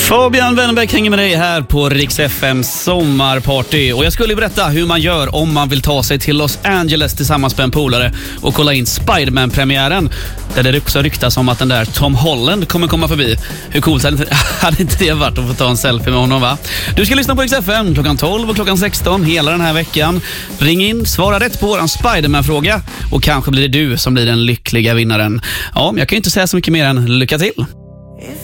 Fabian Wennberg hänger med dig här på Rix FM sommarparty. Och jag skulle berätta hur man gör om man vill ta sig till Los Angeles tillsammans med en polare och kolla in Spider-Man-premiären. Där det också ryktas om att den där Tom Holland kommer komma förbi. Hur coolt hade inte det varit att få ta en selfie med honom, va? Du ska lyssna på Rix FM klockan 12 och klockan 16 hela den här veckan. Ring in, svara rätt på våran Spider-Man-fråga och kanske blir det du som blir den lyckliga vinnaren. Ja, men jag kan ju inte säga så mycket mer än lycka till.